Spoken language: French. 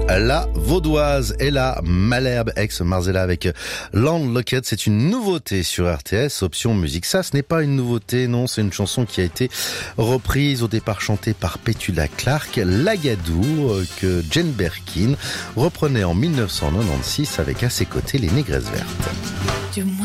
La Vaudoise Ella Malherbe ex Marzella avec Landlocked, c'est une nouveauté sur RTS, option musique. Ça, ce n'est pas une nouveauté, non, c'est une chanson qui a été reprise au départ chantée par Petula Clark, Lagadou, que Jane Birkin reprenait en 1996 avec à ses côtés les Négresses Vertes.